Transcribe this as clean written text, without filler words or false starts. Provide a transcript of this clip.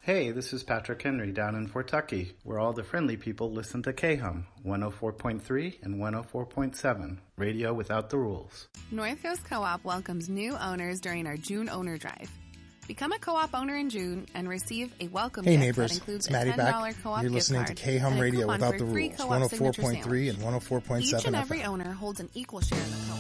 Hey, this is Patrick Henry down in Fort Tucky, where all the friendly people listen to KHUM 104.3 and 104.7, radio without the rules. North Coast Co-op welcomes new owners during our June owner drive. Become a co-op owner in June and receive a welcome gift neighbors, that includes it's Maddie a $10 back. co-op You're gift listening to card KHUM and a Radio coupon without for the a free rules, co-op signature 104.3 sandwich. and 104.7 Each and FM. every owner holds an equal share of the co-op.